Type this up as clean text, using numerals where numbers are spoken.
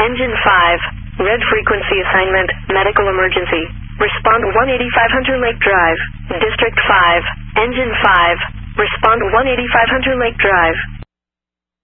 Engine 5. Red frequency assignment, medical emergency. Respond 18500 Lake Drive. District 5. Engine 5. Respond 18500 Lake Drive.